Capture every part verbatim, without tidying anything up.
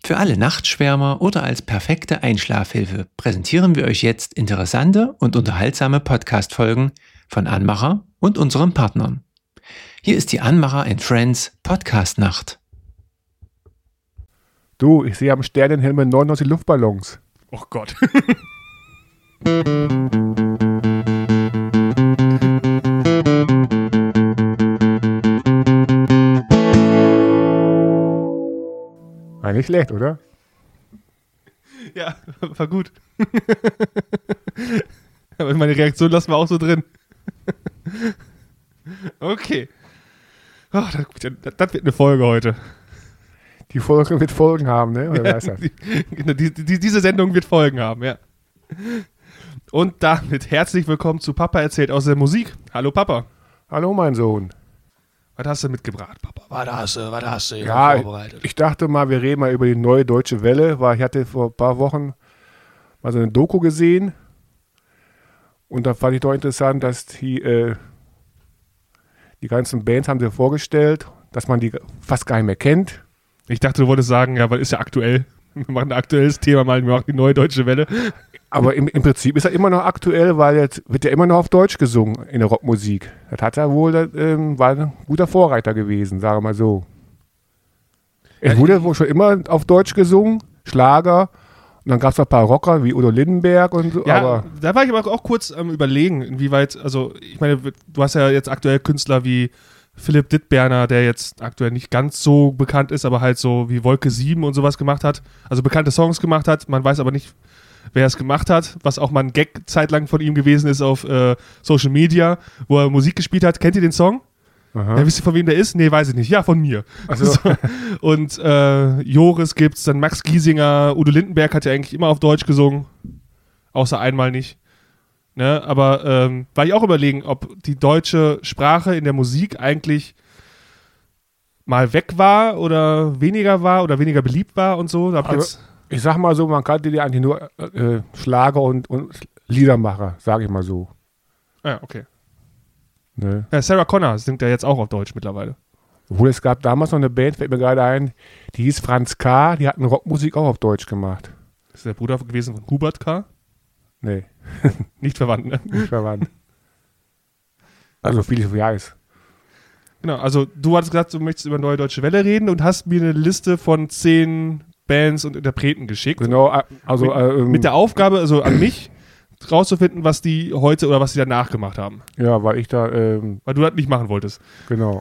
Für alle Nachtschwärmer oder als perfekte Einschlafhilfe präsentieren wir euch jetzt interessante und unterhaltsame Podcast-Folgen von Anmacher und unseren Partnern. Hier ist die Anmacher and Friends Podcast-Nacht. Du, ich sehe am Sternenhimmel neunundneunzig Luftballons. Oh Gott. War nicht schlecht, oder? Ja, war gut. Aber meine Reaktion lassen wir auch so drin. Okay. Oh, das, das wird eine Folge heute. Die Folge wird Folgen haben, ne? Oder Ja, was das? die, die, die, diese Sendung wird Folgen haben, ja. Und damit herzlich willkommen zu Papa erzählt aus der Musik. Hallo Papa. Hallo, mein Sohn. Was hast du mitgebracht, Papa? Was hast du, was hast du hier Ja, vorbereitet? ich dachte mal, wir reden mal über die neue Deutsche Welle, weil ich hatte vor ein paar Wochen mal so eine Doku gesehen und da fand ich doch interessant, dass die, äh, die ganzen Bands haben sie vorgestellt, dass man die fast gar nicht mehr kennt. Ich dachte, du wolltest sagen, ja, was ist ja aktuell? Wir machen ein aktuelles Thema mal, wir machen die neue Deutsche Welle. Aber im, im Prinzip ist er immer noch aktuell, weil jetzt wird ja immer noch auf Deutsch gesungen in der Rockmusik. Das hat er wohl, das, ähm, war ein guter Vorreiter gewesen, sagen wir mal so. Es Ja, wurde wohl schon immer auf Deutsch gesungen, Schlager. Und dann gab es noch ein paar Rocker wie Udo Lindenberg und so. Ja, Aber da war ich aber auch kurz am Überlegen, inwieweit, also ich meine, du hast ja jetzt aktuell Künstler wie Philipp Dittberner, der jetzt aktuell nicht ganz so bekannt ist, aber halt so wie Wolke sieben und sowas gemacht hat, also bekannte Songs gemacht hat, man weiß aber nicht, wer es gemacht hat, was auch mal ein Gag zeitlang von ihm gewesen ist auf äh, Social Media, wo er Musik gespielt hat. Kennt ihr den Song? aha. Ja, wisst ihr, von wem der ist? Nee, weiß ich nicht. Ja, von mir. Also, So. Und äh, Joris gibt's, dann Max Giesinger, Udo Lindenberg hat ja eigentlich immer auf Deutsch gesungen, außer einmal nicht. Ne? Aber ähm, war ich auch überlegen, ob die deutsche Sprache in der Musik eigentlich mal weg war oder weniger war oder weniger beliebt war und so. Da hab ich Also, jetzt, ich sag mal so, man kannte die eigentlich nur äh, Schlager und, und Liedermacher, sage ich mal so. ja, okay. Ne? Ja, Sarah Connor singt ja jetzt auch auf Deutsch mittlerweile. Obwohl es gab damals noch eine Band, fällt mir gerade ein, die hieß Franz K., die hatten Rockmusik auch auf Deutsch gemacht. Ist der Bruder gewesen von Hubert K.? Nee, Nicht verwandt, ne? nicht verwandt. Also viel ich weiß. Genau, also du hattest gesagt, du möchtest über Neue Deutsche Welle reden und hast mir eine Liste von zehn Bands und Interpreten geschickt. Genau, äh, also mit, äh, ähm, mit der Aufgabe, also an mich, rauszufinden, was die heute oder was sie danach gemacht haben. ja, weil ich da, ähm, Weil du das nicht machen wolltest. genau.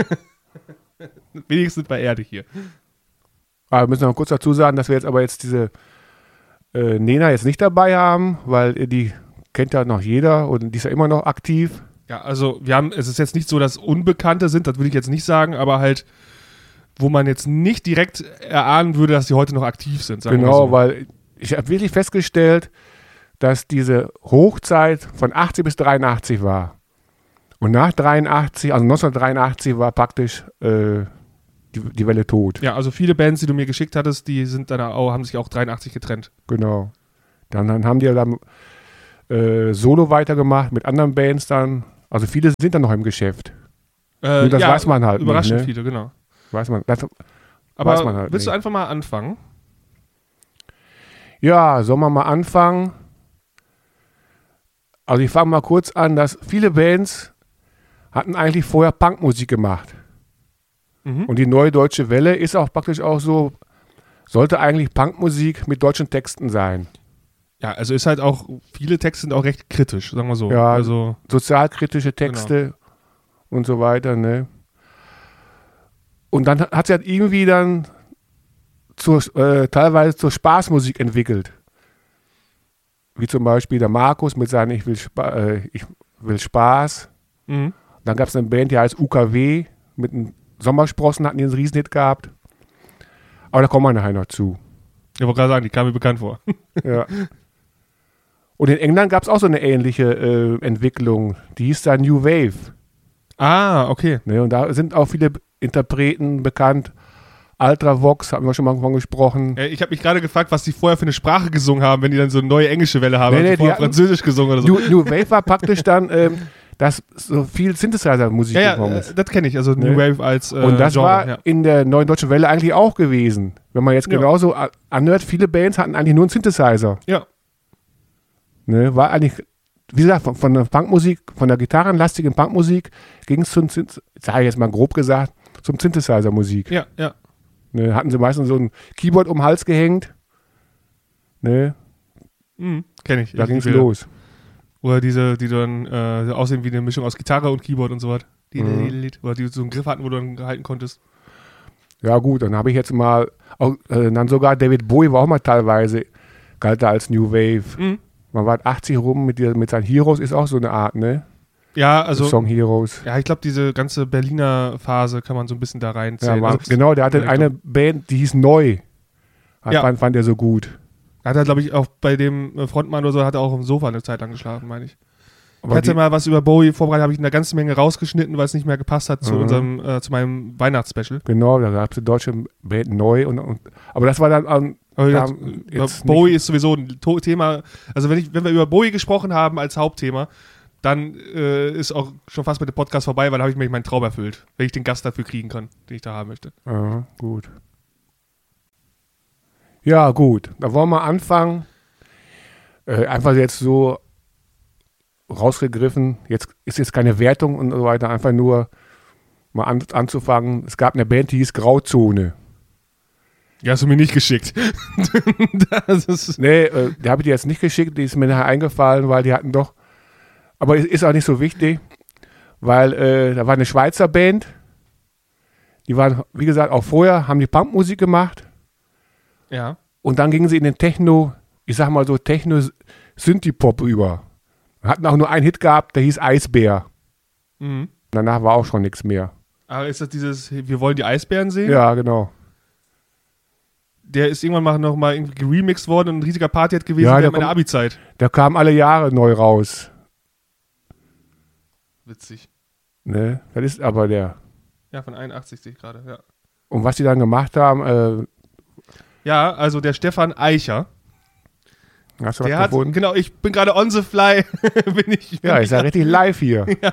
Wenigstens bei Erde hier. Aber wir müssen noch kurz dazu sagen, dass wir jetzt aber jetzt diese äh, Nena jetzt nicht dabei haben, weil äh, die kennt ja noch jeder und die ist ja immer noch aktiv. Ja, also wir haben, es ist jetzt nicht so, dass Unbekannte sind, das würde ich jetzt nicht sagen, aber halt, wo man jetzt nicht direkt erahnen würde, dass sie heute noch aktiv sind. Sagen wir Genau, so. weil ich habe wirklich festgestellt, dass diese Hochzeit von achtzig bis dreiundachtzig war. Und nach dreiundachtzig, also neunzehnhundertdreiundachtzig war praktisch äh, die, die Welle tot. Ja, also viele Bands, die du mir geschickt hattest, die sind dann auch, haben sich auch dreiundachtzig getrennt. Genau. Dann, dann haben die dann äh, Solo weitergemacht mit anderen Bands dann. Also viele sind dann noch im Geschäft. Äh, Nur das ja, weiß man halt Überraschend nicht, ne? viele, genau. Weiß man, das Aber weiß man halt willst nicht. du einfach mal anfangen? Ja, sollen wir mal anfangen? Also ich fange mal kurz an, dass viele Bands hatten eigentlich vorher Punkmusik gemacht. Mhm. Und die Neue Deutsche Welle ist auch praktisch auch so, sollte eigentlich Punkmusik mit deutschen Texten sein. Ja, also ist halt auch, viele Texte sind auch recht kritisch, sagen wir so. Ja. Also, Sozialkritische Texte und so weiter, ne? Und dann hat sie halt irgendwie dann zur, äh, teilweise zur Spaßmusik entwickelt. Wie zum Beispiel der Markus mit seinem Ich will, Spa äh, ich will Spaß. mhm. Dann gab es eine Band, die heißt U K W. Mit einem Sommersprossen hatten die einen Riesenhit gehabt. Aber da kommen wir nachher noch zu. Ich wollte gerade sagen, die kam mir bekannt vor. Ja. Und in England gab es auch so eine ähnliche äh, Entwicklung. Die hieß da New Wave. Ah, okay. Ne? Und da sind auch viele Interpreten bekannt. Ultravox, haben wir schon mal von gesprochen. Äh, Ich habe mich gerade gefragt, was die vorher für eine Sprache gesungen haben, wenn die dann so eine neue englische Welle haben. Nee, Haben nee, die vorher die hatten- Französisch gesungen oder so. New, New Wave war praktisch dann, ähm, dass so viel Synthesizer-Musik ja, ja, gekommen äh, ist. das kenne ich, also Ne? New Wave als äh, Und das Genre. war Ja. in der Neuen Deutschen Welle eigentlich auch gewesen. wenn man jetzt Ja. genauso a- anhört, viele Bands hatten eigentlich nur einen Synthesizer. Ja. Ne? War eigentlich, wie gesagt, von, von der Punkmusik, von der gitarrenlastigen Punkmusik ging es zum, Synth- sage ich jetzt mal grob gesagt, zum Synthesizer-Musik. Ja, ja. Ne? Hatten sie meistens so ein Keyboard um den Hals gehängt. Ne? Mhm. Kenn ich. Da Ich ging es liebe- los. Oder diese, die dann äh, aussehen wie eine Mischung aus Gitarre und Keyboard und so was. Die, Mhm. Oder die so einen Griff hatten, wo du dann halten konntest. Ja gut, dann habe ich jetzt mal, auch, äh, dann sogar David Bowie war auch mal teilweise, galt da als New Wave. Mhm. Man war achtzig rum mit, der, mit seinen Heroes, ist auch so eine Art, ne? Ja, also. Song Heroes. Ja, ich glaube, diese ganze Berliner Phase kann man so ein bisschen da Ja, reinzählen. war, also, genau, der hatte Richtung. eine Band, die hieß Neu. Hat, Ja. fand, fand er so gut. Hat er, glaube ich, auch bei dem äh, Frontmann oder so, hat er auch im Sofa eine Zeit lang geschlafen, meine ich. Ich Aber hatte die, mal was über Bowie vorbereitet, habe ich eine ganze Menge rausgeschnitten, weil es nicht mehr gepasst hat zu Mhm. unserem, äh, zu meinem Weihnachtsspecial. genau, da gab es eine deutsche Band Neu. Und, und, aber das war dann, ähm, Aber Ja, gesagt, über jetzt Bowie nicht- ist sowieso ein to Thema. Also wenn, ich, wenn wir über Bowie gesprochen haben als Hauptthema, dann äh, ist auch schon fast mit dem Podcast vorbei, weil da habe ich mir meinen Traum erfüllt, wenn ich den Gast dafür kriegen kann, den ich da haben möchte. ja, gut. Ja, gut. Da wollen wir anfangen. Äh, einfach jetzt so rausgegriffen. Jetzt ist jetzt keine Wertung und so weiter. Einfach nur mal an, anzufangen. Es gab eine Band, die hieß Grauzone. Ja, hast du mir nicht geschickt. Das ist, Nee, äh, die habe ich dir jetzt nicht geschickt. Die ist mir nachher eingefallen, weil die hatten doch. Aber es ist auch nicht so wichtig, weil äh, da war eine Schweizer Band. Die waren, wie gesagt, auch vorher, haben die Punkmusik gemacht. ja. Und dann gingen sie in den Techno, ich sag mal so Techno-Synthie-Pop über. Hatten auch nur einen Hit gehabt, der hieß Eisbär. Mhm. Danach war auch schon nichts mehr. Aber ist das dieses, wir wollen die Eisbären sehen? Ja, genau. Der ist irgendwann mal noch mal irgendwie geremixed worden und ein riesiger Party-Hit gewesen Ja, der während meiner kommt- Abi-Zeit. Der kam alle Jahre neu raus. Witzig. Ne? Das ist aber der. Ja, von einundachtzig sehe ich gerade, ja. Und was die dann gemacht haben, äh, Ja, also der Stefan Eicher, hast du der was hat, gefunden? genau, ich bin gerade on the fly, bin ich. Bin Ja, ich ist ja richtig live hier. Ja.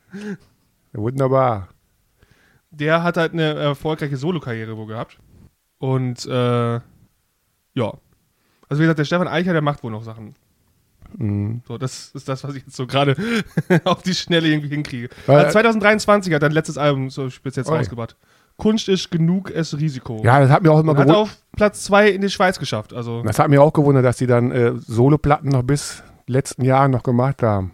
Wunderbar. Der hat halt eine erfolgreiche Solo-Karriere wohl gehabt. Und, äh, ja. Also wie gesagt, der Stefan Eicher, der macht wohl noch Sachen. Mhm. So, das ist das, was ich jetzt so gerade auf die Schnelle irgendwie hinkriege. Weil- Also zwanzig dreiundzwanzig hat er ein letztes Album so speziell Oi. rausgebracht. Kunst ist genug, es Risiko. Ja, das hat mir auch immer Und hat gewundert. auf Platz zwei in die Schweiz geschafft. Also, Das hat mir auch gewundert, dass die dann äh, Soloplatten noch bis letzten Jahren noch gemacht haben.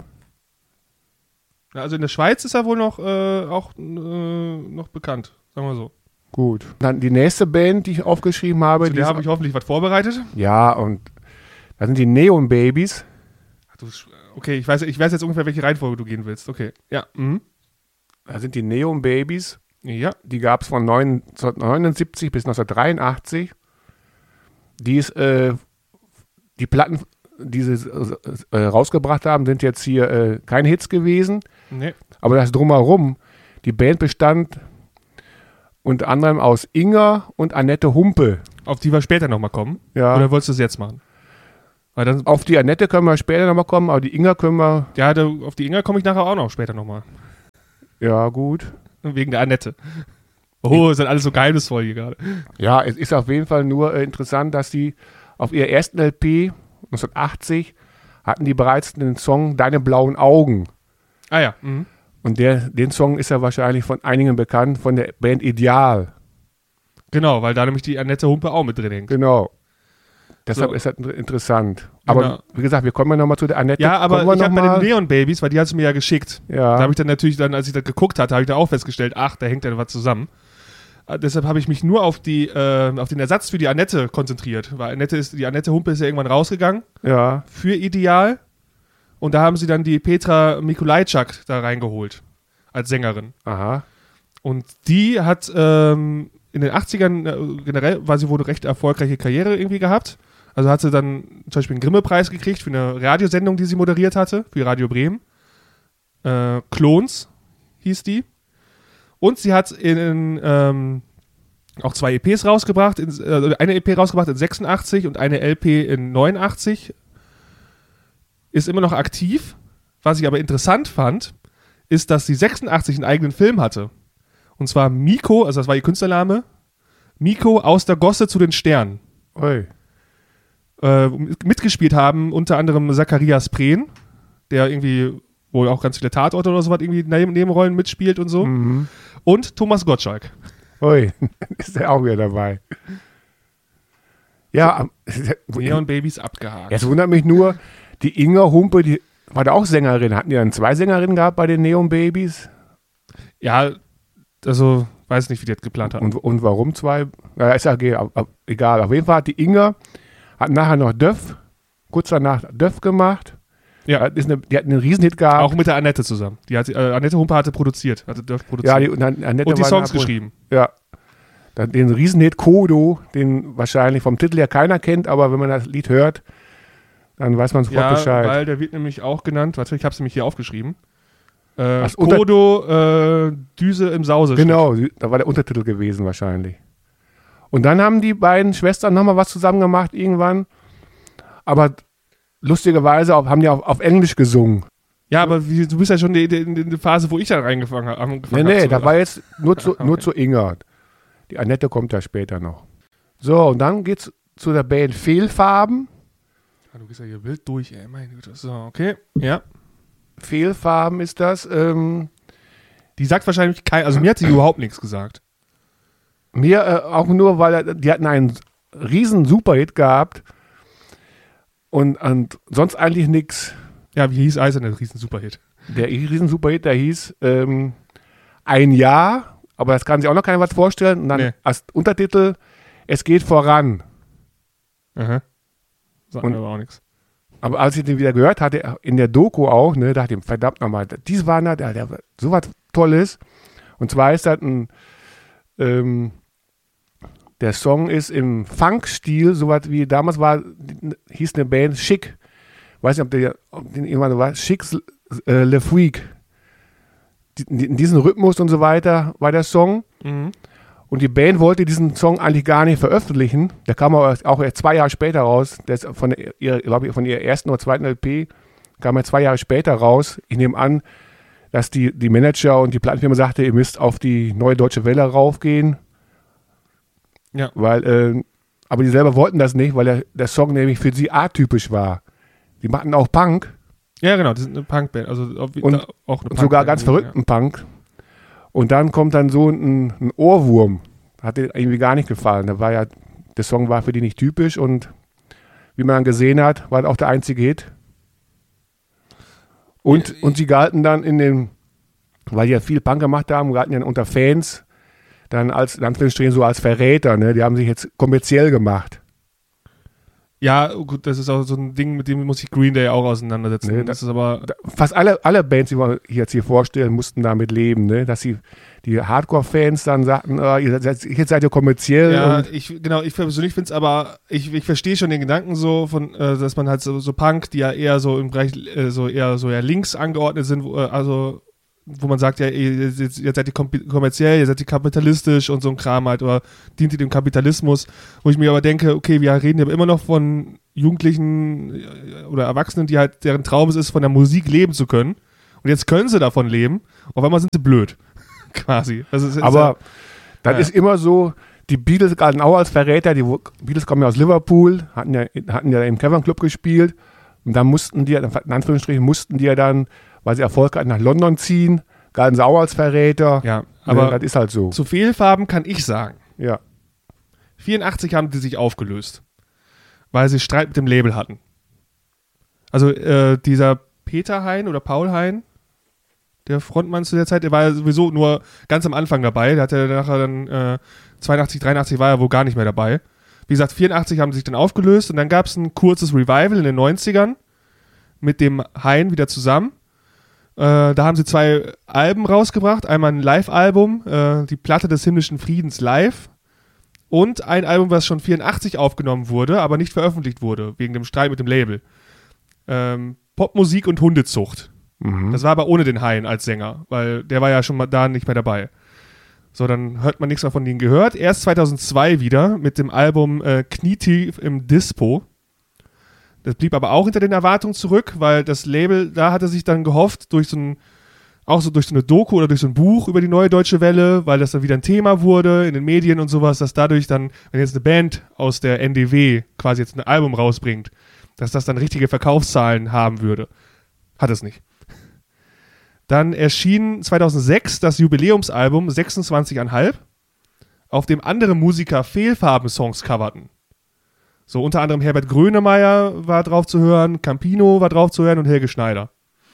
also in der Schweiz ist er wohl noch, äh, auch äh, noch bekannt, sagen wir so. Gut. Dann die nächste Band, die ich aufgeschrieben habe. Zu die der ist- habe ich hoffentlich was vorbereitet. ja, und da sind die Neon Babies. Ach, du, sch- okay, ich weiß, ich weiß jetzt ungefähr, welche Reihenfolge du gehen willst. Okay, ja. Mhm. Da sind die Neon Babies. Ja, Die gab es von neunzehnhundertneunundsiebzig bis neunzehnhundertdreiundachtzig. Die ist, äh, die Platten, die sie äh, rausgebracht haben, sind jetzt hier äh, keine Hits gewesen. nee. Aber das Drumherum, die Band bestand unter anderem aus Inga und Annette Humpe. Auf die wir später nochmal kommen. Ja. Oder wolltest du es jetzt machen? Weil dann, Auf die Annette können wir später nochmal kommen, aber die Inga können wir, ja, da, auf die Inga komme ich nachher auch noch später nochmal. ja gut. Wegen der Annette. Oh, ist dann alles so geheimnisvoll hier gerade. Ja, es ist auf jeden Fall nur äh, interessant, dass die auf ihrer ersten L P neunzehnhundertachtzig hatten die bereits den Song Deine blauen Augen. Ah ja. Mhm. Und der, den Song ist ja wahrscheinlich von einigen bekannt, von der Band Ideal. Genau, weil da nämlich die Annette Humpe auch mit drin hängt. Genau. Deshalb So. ist das inter- interessant. Aber Genau. wie gesagt, wir kommen ja nochmal zu der Annette. Ja, aber Kommen wir ich noch habe bei mal? den Neon Babies, weil die hast du mir ja geschickt. Ja. Da habe ich dann natürlich dann, als ich das geguckt hatte, habe ich da auch festgestellt, ach, da hängt ja was zusammen. Äh, deshalb habe ich mich nur auf die, äh, auf den Ersatz für die Annette konzentriert, weil Annette ist, die Annette Humpe ist ja irgendwann rausgegangen ja. für Ideal und da haben sie dann die Petra Mikulajczak da reingeholt als Sängerin. Aha. Und die hat ähm, in den achtzigern äh, generell, war sie wohl eine recht erfolgreiche Karriere irgendwie gehabt. Also hat sie dann zum Beispiel einen Grimme-Preis gekriegt für eine Radiosendung, die sie moderiert hatte, für Radio Bremen. Äh, Klons hieß die. Und sie hat in, ähm, auch zwei E Ps rausgebracht, in, äh, eine E P rausgebracht in sechsundachtzig und eine L P in neunundachtzig. Ist immer noch aktiv. Was ich aber interessant fand, ist, dass sie sechsundachtzig einen eigenen Film hatte. Und zwar Miko, also das war ihr Künstlername, Miko aus der Gosse zu den Sternen. Ui. Äh, mitgespielt haben unter anderem Zacharias Prehn, der irgendwie wohl auch ganz viele Tatorte oder sowas irgendwie neben Nebenrollen mitspielt und so. Mhm. Und Thomas Gottschalk. Ui, ist der auch wieder dabei. Ja, Neon Babys abgehakt. Jetzt wundert mich nur, die Inga Humpe, die war da auch Sängerin. Hatten die dann zwei Sängerinnen gehabt bei den Neon Babys? Ja, also weiß nicht, wie die das geplant haben. Und, und warum zwei? Naja, ist ja egal. Auf jeden Fall hat die Inga hat nachher noch Döff, kurz danach Döff gemacht. Ja. Ist eine, die hat einen Riesenhit gehabt. Auch mit der Annette zusammen. Die hat, äh, Annette Humpe hatte produziert, hatte Döff produziert. Ja, die, und, Annette und die war Songs nachher, geschrieben. Ja. Dann den Riesenhit Kodo, den wahrscheinlich vom Titel her keiner kennt, aber wenn man das Lied hört, dann weiß man sofort ja, Bescheid. Weil der wird nämlich auch genannt, warte, ich habe es nämlich hier aufgeschrieben. Äh, Ach, unter- Kodo, äh, Düse im Sause. Genau, da war der Untertitel gewesen wahrscheinlich. Und dann haben die beiden Schwestern nochmal was zusammen gemacht irgendwann. Aber lustigerweise auch, haben die auf, auf Englisch gesungen. Ja, aber wie, du bist ja schon in die, die, die Phase, wo ich dann reingefangen habe. Nee, nee, da war jetzt nur zu, nur zu Inga. Die Annette kommt ja später noch. So, und dann geht's zu der Band Fehlfarben. Ah, du gehst ja hier wild durch, ey. Meine Güte. So, okay. Ja. Fehlfarben ist das. Ähm, Die sagt wahrscheinlich kein, also mir hat sie überhaupt nichts gesagt. mir äh, auch nur, weil er, die hatten einen riesen Superhit gehabt. Und, und sonst eigentlich nichts. Ja, wie hieß Eiserne riesen Superhit? Der riesen Superhit, der hieß ähm, Ein Jahr, aber das kann sich auch noch keiner was vorstellen. Und dann Nee. als Untertitel Es geht voran. Aha. Sagt Und- mir aber auch nichts. Aber als ich den wieder gehört hatte, in der Doku auch, ne, dachte ich, verdammt nochmal, dies war da, der, der so was Tolles. Und zwar ist das ein, ähm, der Song ist im Funk-Stil, so was wie damals war, hieß eine Band Chic. Weiß nicht, ob der, ob den irgendwann war, Chic äh, Le Freak. Die, die, in diesem Rhythmus und so weiter war der Song. Mhm. Und die Band wollte diesen Song eigentlich gar nicht veröffentlichen. Der kam aber auch erst zwei Jahre später raus. Der ist von, der, ihrer, glaub ich, von ihrer ersten oder zweiten L P kam er zwei Jahre später raus. Ich nehme an, dass die, die Manager und die Plattenfirma sagte, ihr müsst auf die Neue Deutsche Welle raufgehen. Ja. Weil, äh, aber die selber wollten das nicht, weil der, der Song nämlich für sie atypisch war. Die machten auch Punk. Ja, genau, das ist eine Punkband. Also auch, Und- da, auch eine Und sogar ganz Punkband, verrückten Punk. Und dann kommt dann so ein, ein Ohrwurm. Hat dir irgendwie gar nicht gefallen. Da war ja, der Song war für die nicht typisch und wie man dann gesehen hat, war das auch der einzige Hit. Und, und sie galten dann in den, weil die ja viel Punk gemacht haben, galten ja unter Fans dann als, in Anführungsstrichen so als Verräter. Ne? Die haben sich jetzt kommerziell gemacht. Ja, gut, das ist auch so ein Ding, mit dem muss sich Green Day auch auseinandersetzen. Nee, das ist aber. Da- Fast alle, alle Bands, die wir jetzt hier vorstellen, mussten damit leben, ne? Dass sie die Hardcore-Fans dann sagten, oh, ihr seid, jetzt seid ihr kommerziell. Ja, und ich, genau, ich persönlich finde es aber, ich, ich verstehe schon den Gedanken so, von, äh, dass man halt so, so Punk, die ja eher so im Bereich, äh, so eher so eher links angeordnet sind, wo, äh, also wo man sagt, ja, ihr, jetzt, jetzt seid ihr kom- kommerziell, ihr seid ihr kapitalistisch und so ein Kram halt, oder dient ihr dem Kapitalismus, wo ich mir aber denke, okay, wir reden ja immer noch von Jugendlichen äh, oder Erwachsenen, die halt, deren Traum es ist, von der Musik leben zu können. Und jetzt können sie davon leben, auf einmal sind sie blöd. Quasi. Das ist, aber ist das ja. ist immer so, die Beatles galten auch als Verräter, die Beatles kommen ja aus Liverpool, hatten ja, hatten ja im Cavern Club gespielt und dann mussten die, in Anführungsstrichen, mussten die ja dann, weil sie Erfolg hatten, nach London ziehen, galten sie auch als Verräter. ja, aber aber das ist halt so. zu Fehlfarben kann ich sagen. Ja. vierundachtzig haben die sich aufgelöst, weil sie Streit mit dem Label hatten. Also äh, dieser Peter Hein oder Paul Hein, der Frontmann zu der Zeit, der war ja sowieso nur ganz am Anfang dabei. Der hat ja nachher dann äh, zweiundachtzig, dreiundachtzig war er wohl gar nicht mehr dabei. Wie gesagt, vierundachtzig haben sie sich dann aufgelöst und dann gab es ein kurzes Revival in den neunzigern mit dem Hein wieder zusammen. Äh, da haben sie zwei Alben rausgebracht. Einmal ein Live-Album, äh, die Platte des himmlischen Friedens live. Und ein Album, was schon vierundachtzig aufgenommen wurde, aber nicht veröffentlicht wurde, wegen dem Streit mit dem Label. Ähm, Popmusik und Hundezucht. Mhm. Das war aber ohne den Hein als Sänger, weil der war ja schon mal da nicht mehr dabei. So, dann hört man nichts mehr von denen gehört. Erst zweitausendzwei wieder mit dem Album äh, Knietief im Dispo. Das blieb aber auch hinter den Erwartungen zurück, weil das Label, da hatte sich dann gehofft, durch so ein auch so durch so eine Doku oder durch so ein Buch über die Neue Deutsche Welle, weil das dann wieder ein Thema wurde in den Medien und sowas, dass dadurch dann, wenn jetzt eine Band aus der N D W quasi jetzt ein Album rausbringt, dass das dann richtige Verkaufszahlen haben würde. Hat es nicht. Dann erschien zweitausendsechs das Jubiläumsalbum sechsundzwanzig Komma fünf, auf dem andere Musiker Fehlfarben-Songs coverten. So unter anderem Herbert Grönemeyer war drauf zu hören, Campino war drauf zu hören und Helge Schneider.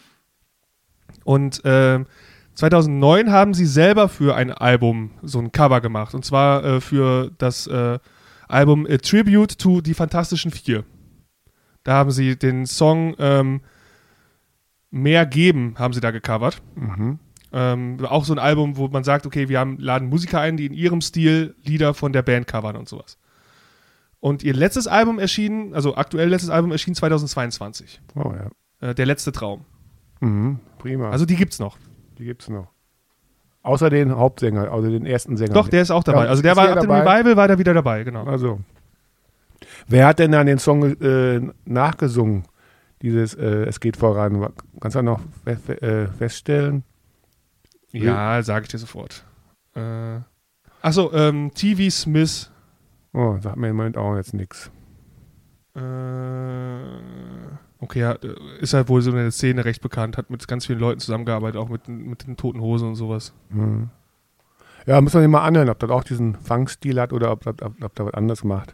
Und äh, zweitausendneun haben sie selber für ein Album so ein Cover gemacht. Und zwar äh, für das äh, Album A Tribute to Die Fantastischen Vier. Da haben sie den Song ähm, Mehr geben, haben sie da gecovert. Mhm. Ähm, auch so ein Album, wo man sagt, okay, wir haben, laden Musiker ein, die in ihrem Stil Lieder von der Band covern und sowas. Und ihr letztes Album erschien, also aktuell letztes Album erschien zweitausendzweiundzwanzig. Oh ja. Äh, Der letzte Traum. Mhm. Prima. Also die gibt's noch. Die gibt's noch. Außer den Hauptsänger, also den ersten Sänger. Doch, der ist auch dabei. Ja, also der ist war der ab dem dabei? Revival war der wieder dabei, genau. Also. Wer hat denn dann den Song äh, nachgesungen? Dieses äh, Es geht voran. Kannst du noch fe- fe- äh, feststellen? Ja, sage ich dir sofort. Äh, Achso, ähm, T V Smith. Oh, sagt mir im Moment auch jetzt nichts. Äh, okay, ja, ist halt wohl so in der Szene recht bekannt, hat mit ganz vielen Leuten zusammengearbeitet, auch mit, mit den Toten Hosen und sowas. Hm. Ja, muss man sich mal anhören, ob das auch diesen Funkstil hat oder ob das ob, ob das was anderes macht.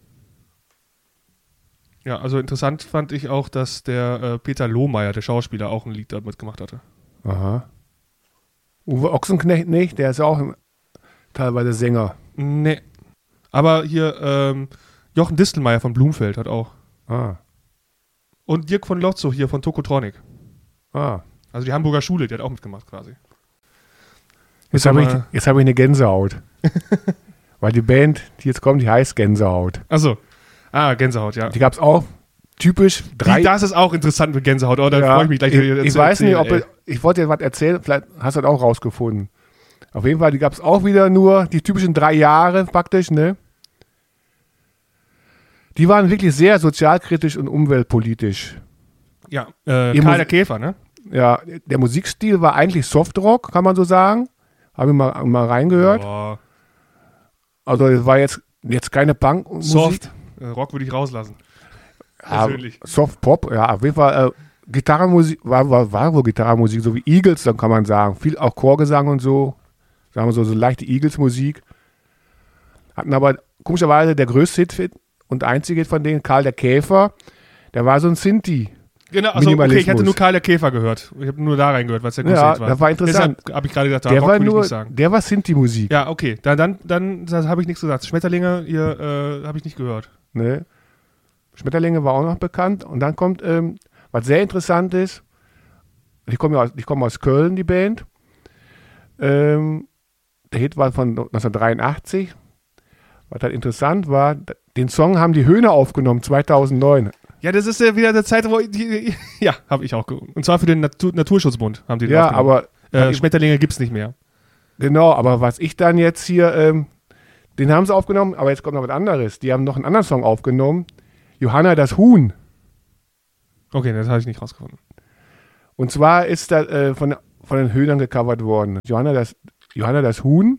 Ja, also interessant fand ich auch, dass der äh, Peter Lohmeier, der Schauspieler, auch ein Lied damit gemacht hatte. Aha. Uwe Ochsenknecht nicht, der ist ja auch teilweise Sänger. Nee. Aber hier ähm, Jochen Distelmeier von Blumfeld hat auch. Ah. Und Dirk von Lotzo hier von Tokotronic. Ah. Also die Hamburger Schule, die hat auch mitgemacht quasi. Jetzt habe ich, jetzt hab ich eine Gänsehaut. Weil die Band, die jetzt kommt, die heißt Gänsehaut. Achso. Ah, Gänsehaut, ja. Die gab es auch typisch drei. Die, das ist auch interessant mit Gänsehaut. Oh, da Ja, freue ich mich gleich. Ich, wieder ich zu weiß nicht, erzählen, ob ich, ich wollte dir was erzählen, vielleicht hast du das auch rausgefunden. Auf jeden Fall, die gab es auch wieder nur die typischen drei Jahre praktisch, ne? Die waren wirklich sehr sozialkritisch und umweltpolitisch. Ja, äh, Ihr Karl Mus- der Käfer, ne? Ja, der Musikstil war eigentlich Softrock, kann man so sagen. Habe ich mal, mal reingehört. Boah. Also es war jetzt, jetzt keine Punk-Musik. Soft. Äh, Rock würde ich rauslassen. Ja, Persönlich. Soft-Pop, ja, auf jeden Fall. Äh, Gitarrenmusik, war, war, war wohl Gitarrenmusik, so wie Eagles, dann kann man sagen. Viel auch Chorgesang und so. Sagen wir so, so leichte Eagles-Musik. Hatten aber komischerweise der größte Hit und einzige Hit von denen, Karl der Käfer, der war so ein Sinti. Genau, also okay, ich hatte Minimalismus. nur Karl der Käfer gehört. Ich habe nur da reingehört, weil es der Ja, größte Hit war. das war interessant. Deshalb habe ich gerade gedacht, da Der Rock war würde ich nur, nicht sagen. der war Sinti-Musik. Ja, okay. Dann, dann, dann das habe ich nichts gesagt. Schmetterlinge, ihr äh, habe ich nicht gehört. Ne? Schmetterlinge war auch noch bekannt. Und dann kommt, ähm, was sehr interessant ist, die kommen, ja aus, die kommen aus Köln, die Band. Ähm, der Hit war von neunzehnhundertdreiundachtzig. Was halt interessant war, den Song haben die Höhner aufgenommen, zweitausendneun. Ja, das ist ja wieder eine Zeit, wo ich, die, ja, habe ich auch gehört. Und zwar für den Natur, Naturschutzbund haben die den Ja, aufgenommen. aber Äh, Schmetterlinge gibt es nicht mehr. genau, aber was ich dann jetzt hier, ähm, den haben sie aufgenommen, aber jetzt kommt noch was anderes. Die haben noch einen anderen Song aufgenommen, Johanna das Huhn. Okay, das habe ich nicht rausgefunden. Und zwar ist das äh, von, von den Höhnern gecovert worden. Johanna das, Johanna das Huhn.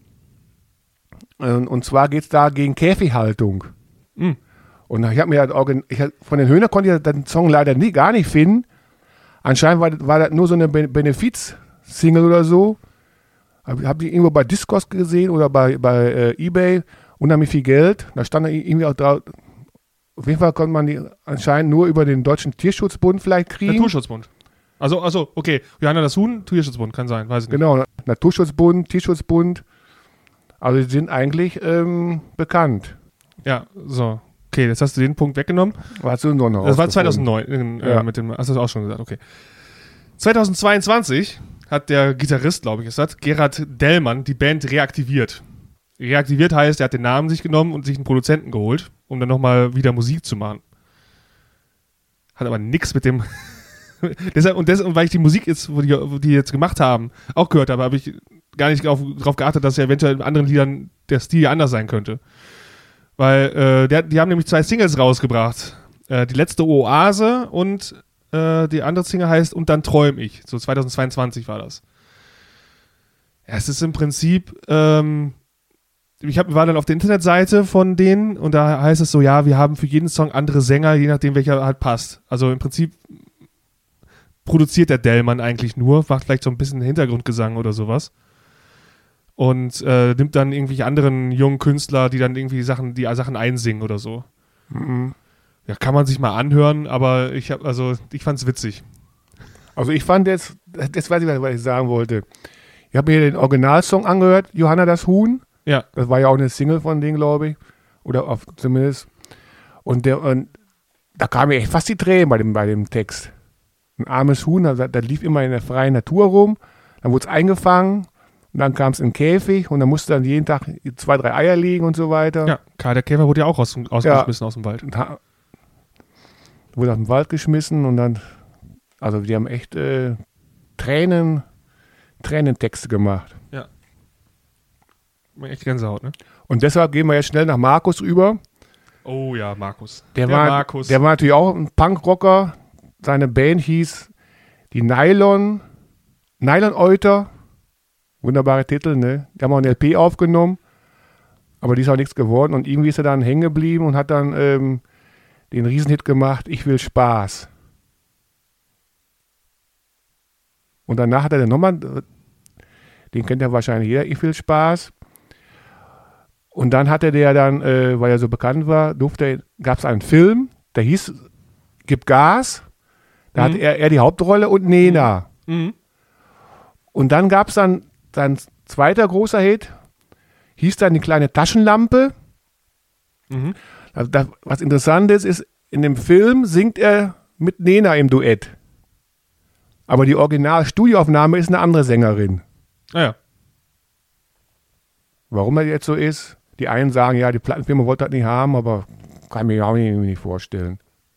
Und, und zwar geht es da gegen Käfighaltung. Mhm. Und ich habe mir halt auch, ich hab, von den Höhnern konnte ich den Song leider nie, gar nicht finden. Anscheinend war, das- war das nur so eine Be- Benefiz-Single oder so. Habe hab ich irgendwo bei Discos gesehen oder bei, bei äh, eBay. Unheimlich viel Geld. Da stand da irgendwie auch drauf. Auf jeden Fall konnte man die anscheinend nur über den Deutschen Tierschutzbund vielleicht kriegen. Naturschutzbund. Also, also, okay. Johanna das Huhn, Tierschutzbund, kann sein, weiß ich nicht. Genau, Naturschutzbund, Tierschutzbund. Also die sind eigentlich ähm, bekannt. Ja, so. Okay, jetzt hast du den Punkt weggenommen. Was hast du noch noch Das war rausgefunden? zweitausendneun. Äh, Ja. mit dem, hast du das auch schon gesagt, okay. zweitausendzweiundzwanzig hat der Gitarrist, glaube ich, ist das, Gerhard Dellmann, die Band reaktiviert. Reaktiviert heißt, er hat den Namen sich genommen und sich einen Produzenten geholt, um dann nochmal wieder Musik zu machen. Hat aber nichts mit dem... deshalb, und, deshalb, und weil ich die Musik jetzt, wo die, wo die jetzt gemacht haben, auch gehört habe, habe ich gar nicht darauf geachtet, dass ja eventuell in anderen Liedern der Stil anders sein könnte. Weil äh, der, die haben nämlich zwei Singles rausgebracht. Äh, die letzte Oase und äh, die andere Single heißt Und dann träum ich. So zweitausendzweiundzwanzig war das. Ja, es ist im Prinzip, ähm, ich hab, war dann auf der Internetseite von denen und da heißt es so, ja, wir haben für jeden Song andere Sänger, je nachdem welcher halt passt. Also im Prinzip produziert der Dellmann eigentlich nur, macht vielleicht so ein bisschen Hintergrundgesang oder sowas. Und äh, nimmt dann irgendwelche anderen jungen Künstler, die dann irgendwie Sachen, die Sachen einsingen oder so. Mhm. Ja, kann man sich mal anhören, aber ich habe, also ich fand's witzig. Also ich fand jetzt, das weiß ich, was ich sagen wollte. Ich habe mir den Originalsong angehört, Johanna das Huhn. Ja. Das war ja auch eine Single von denen, glaube ich. Oder auf, zumindest. Und, der, und da kam mir echt fast die Tränen bei dem, bei dem Text. Ein armes Huhn, das, das lief immer in der freien Natur rum. Dann wurde es eingefangen. Und dann kam es in den Käfig und dann musste dann jeden Tag zwei, drei Eier liegen und so weiter. Ja, Karl der Käfer wurde ja auch raus, ausgeschmissen ja. aus dem Wald. Da, wurde aus dem Wald geschmissen und dann, also die haben echt äh, Tränen, Tränentexte gemacht. Ja. Echt Gänsehaut, ne? Und deshalb gehen wir jetzt schnell nach Markus über. Oh ja, Markus. Der, der, war, Markus. der war natürlich auch ein Punkrocker. Seine Band hieß die Nylon, Nylon Euter. Wunderbare Titel, ne? Die haben auch eine L P aufgenommen, aber die ist auch nichts geworden. Und irgendwie ist er dann hängen geblieben und hat dann ähm, den Riesenhit gemacht, Ich will Spaß. Und danach hat er dann nochmal, den kennt ja wahrscheinlich jeder, Ich will Spaß. Und dann hatte der dann, äh, weil er so bekannt war, durfte, gab es einen Film, der hieß Gib Gas. Da mhm. hat er, er die Hauptrolle und Nena. Mhm. Und dann gab es dann sein zweiter großer Hit, hieß dann Die kleine Taschenlampe. Mhm. Also das, was interessant ist, ist, in dem Film singt er mit Nena im Duett. Aber die Original-Studioaufnahme ist eine andere Sängerin. Ah ja. Warum er jetzt so ist? Die einen sagen, ja, die Plattenfirma wollte das nicht haben, aber kann ich mir auch nicht, nicht vorstellen.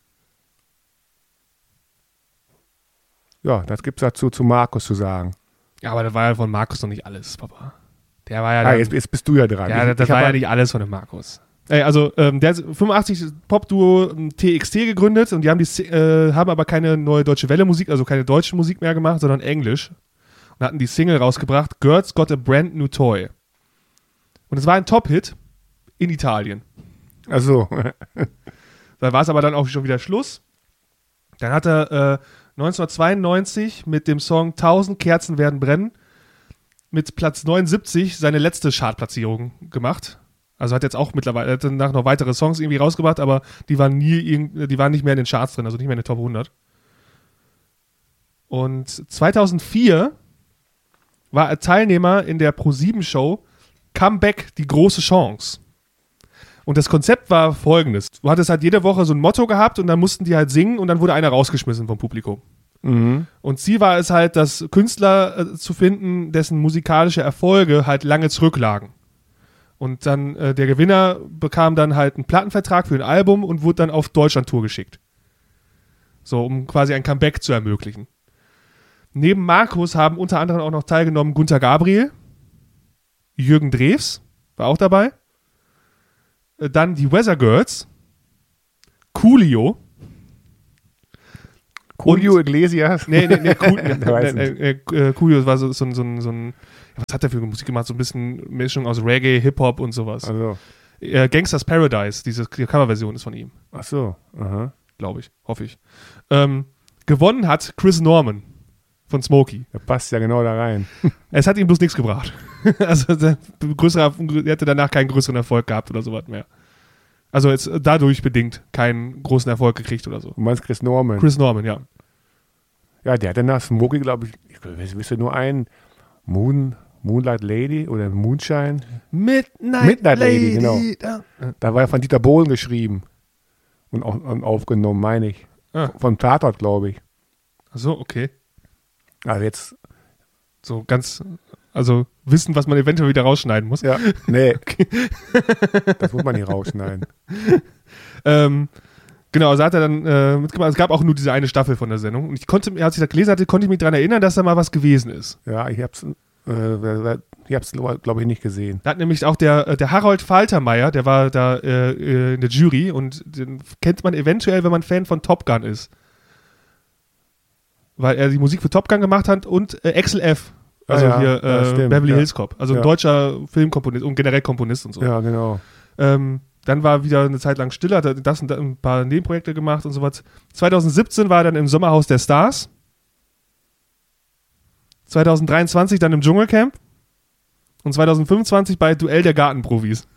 Ja, das gibt es dazu zu Markus zu sagen. Ja, aber das war ja von Markus noch nicht alles, Papa. Der war ja ah, dann, jetzt, jetzt bist du ja dran. Ja, ich, das, das ich war ja halt nicht alles von dem Markus. Ey, also, ähm, der hat fünfundachtzig Popduo T X T gegründet und die haben, die, äh, haben aber keine neue deutsche Welle-Musik, also keine deutsche Musik mehr gemacht, sondern Englisch. Und hatten die Single rausgebracht, Girls Got a Brand New Toy. Und es war ein Top-Hit in Italien. Ach so. Da war es aber dann auch schon wieder Schluss. Dann hat er äh, neunzehnhundertzweiundneunzig mit dem Song Tausend Kerzen werden brennen mit Platz neunundsiebzig seine letzte Chartplatzierung gemacht. Also hat jetzt auch mittlerweile, hat danach noch weitere Songs irgendwie rausgebracht, aber die waren nie, die waren nicht mehr in den Charts drin, also nicht mehr in den Top hundert. Und zweitausendvier war er Teilnehmer in der ProSieben Show Comeback, die große Chance. Und das Konzept war folgendes. Du hattest halt jede Woche so ein Motto gehabt und dann mussten die halt singen und dann wurde einer rausgeschmissen vom Publikum. Mhm. Und Ziel war es halt, das Künstler äh, zu finden, dessen musikalische Erfolge halt lange zurücklagen. Und dann äh, der Gewinner bekam dann halt einen Plattenvertrag für ein Album und wurde dann auf Deutschland-Tour geschickt. So, um quasi ein Comeback zu ermöglichen. Neben Markus haben unter anderem auch noch teilgenommen Gunter Gabriel, Jürgen Drews war auch dabei, äh, dann die Weather Girls, Coolio, Coolio Iglesias? Nee, nee, nee, cool, nee, nee, äh, Coolio war so, so, so, so ein, was hat der für Musik gemacht? So ein bisschen Mischung aus Reggae, Hip-Hop und sowas. Also. Äh, Gangsters Paradise, diese Coverversion ist von ihm. Ach so, aha. Glaube ich, hoffe ich. Ähm, gewonnen hat Chris Norman von Smokey. Der passt ja genau da rein. Es hat ihm bloß nichts gebracht. Also der, größere, der hätte danach keinen größeren Erfolg gehabt oder sowas mehr. Also jetzt dadurch bedingt keinen großen Erfolg gekriegt oder so. Du meinst Chris Norman? Chris Norman, ja. Ja, der hat danach Smokey, glaube ich, ich wüsste nur einen, Moon, Moonlight Lady oder Moonshine. Midnight, Midnight Lady, Lady, genau. Da war ja von Dieter Bohlen geschrieben und, auch, und aufgenommen, meine ich. Ah. Vom Tatort, glaube ich. Ach so, okay. Also jetzt. So ganz, also wissen, was man eventuell wieder rausschneiden muss. Ja, nee. Okay. Das muss man nicht rausschneiden. ähm, genau, also hat er dann äh, mitgemacht. Es gab auch nur diese eine Staffel von der Sendung. Und ich konnte, als ich das gelesen hatte, konnte ich mich daran erinnern, dass da mal was gewesen ist. Ja, ich hab's, äh, ich hab's, glaube ich, nicht gesehen. Da hat nämlich auch der, der Harold Faltermeier, der war da äh, in der Jury und den kennt man eventuell, wenn man Fan von Top Gun ist. Weil er die Musik für Top Gun gemacht hat und äh, Axel F. Also ah, ja, hier äh, ja, stimmt, Beverly ja. Hills Cop. Also ein Ja. deutscher Filmkomponist und generell Komponist und so. Ja, genau. Ähm, dann war wieder eine Zeit lang still, hat er das und das ein paar Nebenprojekte gemacht und sowas. zwanzig siebzehn war er dann im Sommerhaus der Stars. zwanzig dreiundzwanzig dann im Dschungelcamp. Und zwanzig fünfundzwanzig bei Duell der Gartenprofis.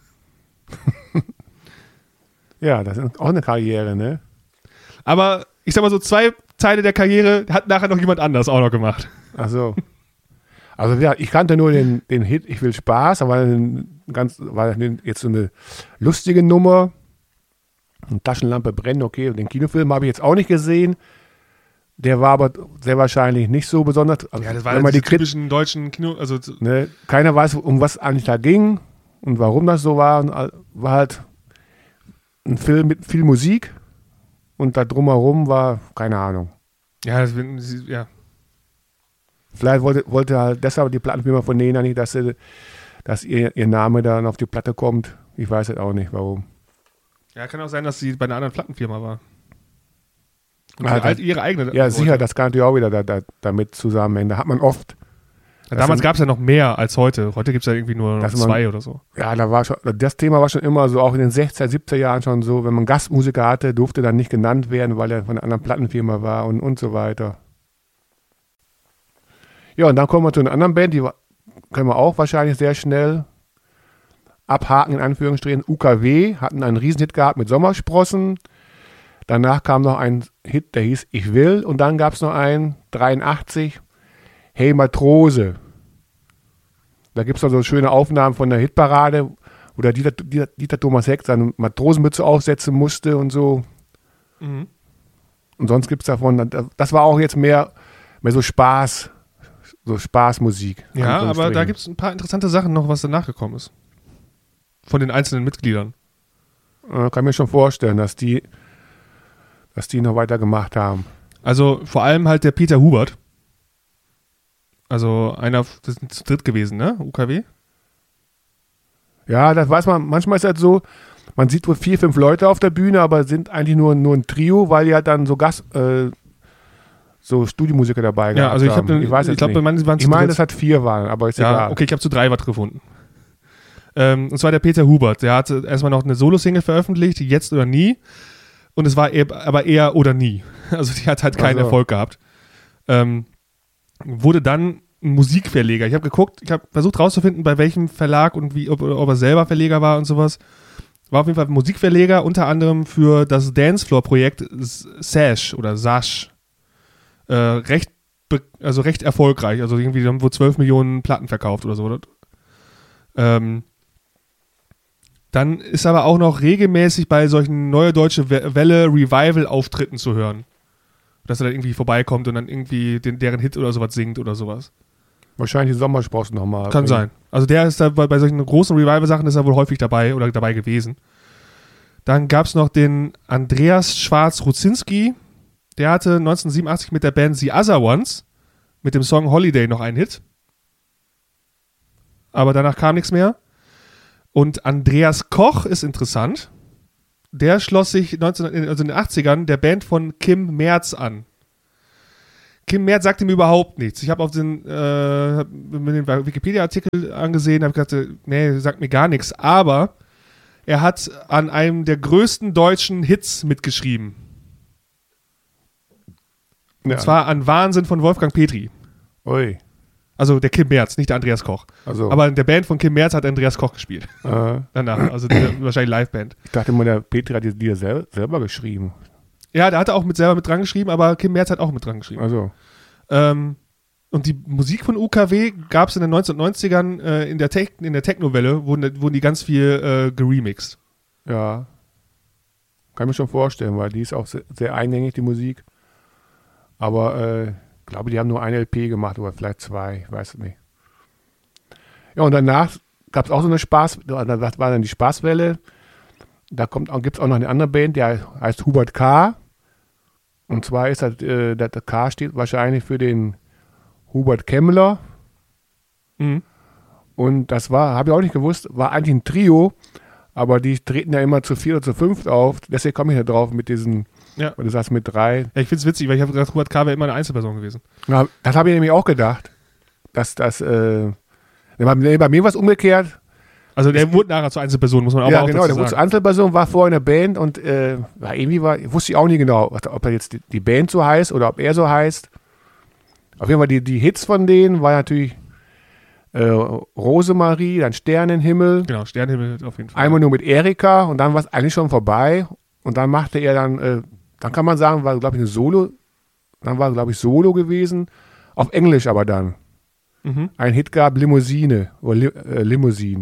Ja, das ist auch eine Karriere, ne? Aber ich sag mal so, zwei Teile der Karriere hat nachher noch jemand anders auch noch gemacht. Ach so. Also ja, ich kannte nur den, den Hit Ich will Spaß, aber ein ganz, war jetzt so eine lustige Nummer. Eine Taschenlampe brennen, okay. Und den Kinofilm habe ich jetzt auch nicht gesehen. Der war aber sehr wahrscheinlich nicht so besonders. Also, Ja, das wenn waren man die die Krit- typischen deutschen Kino... Also, ne, keiner weiß, um was eigentlich da ging und warum das so war. Und war halt ein Film mit viel Musik und da drumherum war, keine Ahnung. ja, das, ja, Vielleicht wollte, wollte halt deshalb die Plattenfirma von Nena nicht, dass, sie, dass ihr, ihr Name dann auf die Platte kommt. Ich weiß jetzt auch nicht, warum. ja, kann auch sein, dass sie bei einer anderen Plattenfirma war. Und Ah, die, das- ihre eigene... Ja, wollte. sicher, das kann natürlich auch wieder da, da, damit zusammenhängen. Da hat man oft, Ja, damals gab es ja noch mehr als heute. Heute gibt es ja irgendwie nur noch Dass man- zwei oder so. ja, da war schon, das Thema war schon immer so, auch in den sechziger, siebziger Jahren schon so, wenn man Gastmusiker hatte, durfte dann nicht genannt werden, weil er von einer anderen Plattenfirma war und, und so weiter. Ja, und dann kommen wir zu einer anderen Band, die wa- können wir auch wahrscheinlich sehr schnell abhaken, in Anführungsstrichen. U K W hatten einen Riesenhit gehabt mit Sommersprossen. Danach kam noch ein Hit, der hieß Ich will. Und dann gab es noch einen, dreiundachtzig, Hey Matrose. Da gibt es noch so schöne Aufnahmen von der Hitparade, wo der Dieter, Dieter, Dieter Thomas Heck seine Matrosenmütze aufsetzen musste und so. Mhm. Und sonst gibt es davon, das war auch jetzt mehr, mehr so Spaß, so Spaßmusik. Ja, aber da Anführungsstrichen. gibt es ein paar interessante Sachen noch, was danach gekommen ist. Von den einzelnen Mitgliedern. Äh, kann mir schon vorstellen, dass die, dass die noch weiter gemacht haben. Also vor allem halt der Peter Hubert. Also einer, das ist zu dritt gewesen, ne? U K W? Ja, das weiß man, manchmal ist das so, man sieht wohl vier, fünf Leute auf der Bühne, aber sind eigentlich nur, nur ein Trio, weil ja dann so Gast, äh, so Studiomusiker dabei Ja, gehabt also ich haben. habe, ich weiß ich jetzt glaube, nicht. man waren Ich zu meine, dritt. das hat vier waren, aber ist Ja, egal. okay, ich habe zu drei was gefunden. Ähm, und zwar der Peter Hubert. Der hatte erstmal noch eine Solo-Single veröffentlicht, Jetzt oder Nie. Und es war eher, aber eher oder nie. Also die hat halt keinen Ach so. Erfolg gehabt. Ähm, wurde dann ein Musikverleger. Ich habe geguckt, ich habe versucht rauszufinden, bei welchem Verlag und wie, ob, ob er selber Verleger war und sowas. War auf jeden Fall Musikverleger, unter anderem für das Dancefloor-Projekt Sash oder Sash. Äh, recht, be- also recht erfolgreich. Also irgendwie haben wohl zwölf Millionen Platten verkauft oder so. Oder? Ähm, dann ist aber auch noch regelmäßig bei solchen Neue Deutsche Welle Revival-Auftritten zu hören. Dass er dann irgendwie vorbeikommt und dann irgendwie den, deren Hit oder sowas singt oder sowas. Wahrscheinlich die Sommersprossen nochmal. Kann sein. Also der ist da bei, bei solchen großen Revival-Sachen ist er wohl häufig dabei oder dabei gewesen. Dann gab es noch den Andreas Schwarz-Ruzinski. Der hatte neunzehnhundertsiebenundachtzig mit der Band The Other Ones mit dem Song Holiday noch einen Hit. Aber danach kam nichts mehr. Und Andreas Koch ist interessant. Der schloss sich neunzehn, also in den achtzigern der Band von Kim Merz an. Kim Merz sagte mir überhaupt nichts. Ich habe auf den, äh, hab mir den Wikipedia-Artikel angesehen, habe gedacht, nee, sagt mir gar nichts. Aber er hat an einem der größten deutschen Hits mitgeschrieben. Ja. Und zwar an Wahnsinn von Wolfgang Petri. Ui. Also der Kim Merz, nicht der Andreas Koch. Also, Aber in der Band von Kim Merz hat Andreas Koch gespielt. äh, Danach, also die, wahrscheinlich Liveband. ich dachte immer, der Petri hat die Lieder sel selber geschrieben. Ja, der hat auch mit selber mit dran geschrieben, aber Kim Merz hat auch mit dran geschrieben. Also, Ähm, und die Musik von U K W gab es in den neunzehnhundertneunzigern äh, in der, Tech, in der Techno-Welle, wurden, wurden die ganz viel äh, geremixed. ja. Kann ich mir schon vorstellen, weil die ist auch sehr, sehr eingängig, die Musik. Aber äh, ich glaube, die haben nur eine L P gemacht oder vielleicht zwei, ich weiß es nicht. Ja, und danach gab es auch so eine Spaß, das war dann die Spaßwelle. Da gibt es auch noch eine andere Band, die heißt Hubert K. Und zwar ist das, äh, das K steht wahrscheinlich für den Hubert Kemmler. Mhm. Und das war, habe ich auch nicht gewusst, war eigentlich ein Trio, aber die treten ja immer zu vier oder zu fünft auf. Deswegen komme ich da drauf mit diesen, Ja. weil du sagst mit drei. Ja, ich finde es witzig, weil ich habe gedacht, Hubert K. wäre immer eine Einzelperson gewesen. Ja, das habe ich nämlich auch gedacht. dass das, äh, bei, bei mir war es umgekehrt. Also der wurde nachher zur Einzelperson, muss man auch ja, auch genau, der wurde zur Einzelperson, war vorher in der Band und äh, war irgendwie war, wusste ich auch nie genau, ob er jetzt die, die Band so heißt oder ob er so heißt. Auf jeden Fall die, die Hits von denen war natürlich äh, Rosemarie, dann Sternenhimmel. Genau, Sternenhimmel auf jeden Fall. Einmal nur mit Erika und dann war es eigentlich schon vorbei. Und dann machte er dann, äh, dann kann man sagen, war glaube ich eine Solo, dann war glaube ich Solo gewesen, auf Englisch aber dann. Mhm. Ein Hit gab Limousine oder Li, äh, Limousine.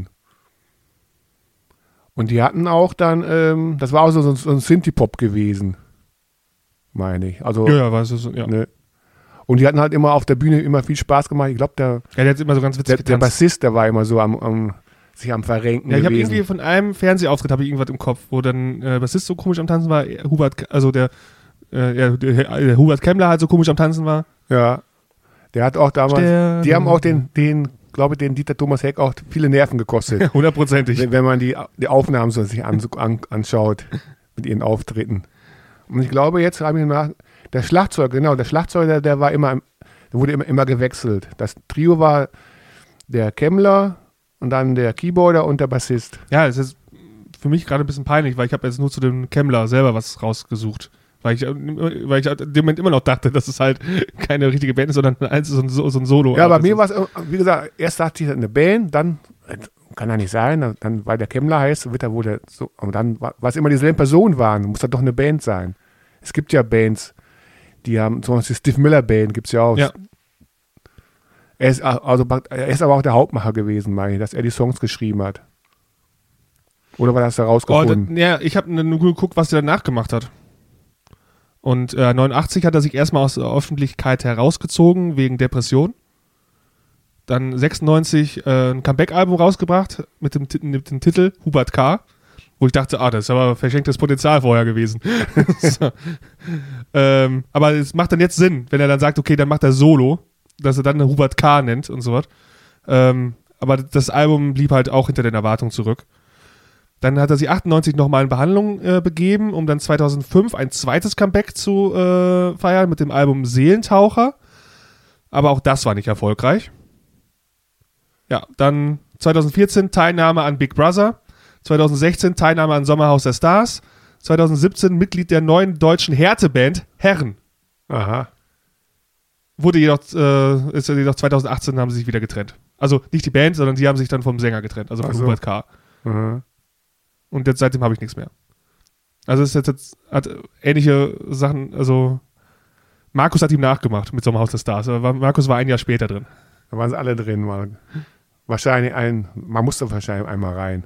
Und die hatten auch dann, ähm, das war auch so, so, so ein Synthie-Pop gewesen, meine ich. Also, ja, ja, war es so, ja. Ne? Und die hatten halt immer auf der Bühne immer viel Spaß gemacht. Ich glaube, der, ja, der hat immer so ganz witzig der, der Bassist, der war immer so am, am sich am Verrenken ja, ich habe gewesen. irgendwie von einem Fernsehauftritt habe ich irgendwas im Kopf, wo dann äh, Bassist so komisch am Tanzen war, Hubert, also der, äh, ja, der, der Hubert Kemmler halt so komisch am Tanzen war. Ja, der hat auch damals, Stern. die haben auch den, den glaube ich, den Dieter Thomas Heck auch viele Nerven gekostet. Hundertprozentig. wenn, wenn man die, die Aufnahmen so sich an, an, anschaut mit ihren Auftritten. Und ich glaube, jetzt habe ich nach, der Schlagzeug, genau, der Schlagzeuger, der, der war immer, der wurde immer, immer gewechselt. Das Trio war der Kemmler und dann der Keyboarder und der Bassist. Ja, es ist für mich gerade ein bisschen peinlich, weil ich habe jetzt nur zu dem Kemmler selber was rausgesucht. Weil ich, weil ich in dem Moment immer noch dachte, dass es halt keine richtige Band ist, sondern eins so ein, so ein Solo. Ja, bei mir war es, wie gesagt, erst dachte ich eine Band, dann kann ja nicht sein, dann, dann weil der Kemmler heißt, wird er wohl der, so, und dann war es immer dieselben Personen waren, muss das doch eine Band sein. Es gibt ja Bands, die haben, zum Beispiel die Steve Miller Band gibt es ja auch. Ja. Er ist, also, er ist aber auch der Hauptmacher gewesen, meine ich, dass er die Songs geschrieben hat. Oder war das herausgefunden? Oh, das, ja, ich habe nur geguckt, was der danach gemacht hat. Und äh, neunundachtzig hat er sich erstmal aus der Öffentlichkeit herausgezogen wegen Depression. Dann sechsundneunzig äh, ein Comeback-Album rausgebracht mit dem, mit dem Titel Hubert K., wo ich dachte, ah, das ist aber verschenktes Potenzial vorher gewesen. so. ähm, aber es macht dann jetzt Sinn, wenn er dann sagt, okay, dann macht er Solo, dass er dann Hubert K. nennt und so was. Ähm, aber das Album blieb halt auch hinter den Erwartungen zurück. Dann hat er sich achtundneunzig nochmal in Behandlung äh, begeben, um dann zweitausendfünf ein zweites Comeback zu äh, feiern mit dem Album Seelentaucher. Aber auch das war nicht erfolgreich. Ja, dann zweitausendvierzehn Teilnahme an Big Brother. zweitausendsechzehn Teilnahme an Sommerhaus der Stars. zweitausendsiebzehn Mitglied der neuen deutschen Härteband Herren. Aha. Wurde jedoch, äh, ist jedoch zweitausendachtzehn haben sie sich wieder getrennt. Also nicht die Band, sondern die haben sich dann vom Sänger getrennt, also von Ach so. Hubert K. Aha. Und jetzt seitdem habe ich nichts mehr. Also es ist jetzt, jetzt hat ähnliche Sachen, also Markus hat ihm nachgemacht mit Sommerhaus der Stars. Aber Markus war ein Jahr später drin. Da waren sie alle drin. Mal. Wahrscheinlich ein, man musste wahrscheinlich einmal rein.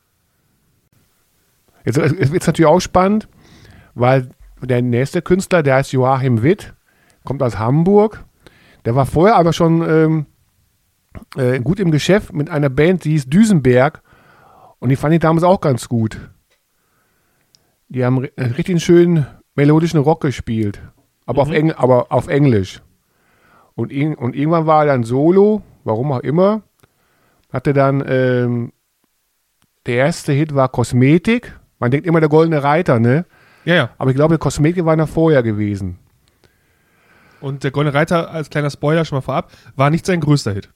Jetzt wird es natürlich auch spannend, weil der nächste Künstler, der heißt Joachim Witt, kommt aus Hamburg. Der war vorher aber schon ähm, äh, gut im Geschäft mit einer Band, die hieß Düsenberg. Und die fand ich damals auch ganz gut. Die haben einen richtig schönen melodischen Rock gespielt. Aber, mhm. auf, Engl- aber auf Englisch. Und, in- und irgendwann war er dann Solo, warum auch immer. Hatte dann, ähm, der erste Hit war Kosmetik. Man denkt immer der Goldene Reiter, ne? Ja, ja. Aber ich glaube, der Kosmetik war noch vorher gewesen. Und der Goldene Reiter, als kleiner Spoiler schon mal vorab, war nicht sein größter Hit.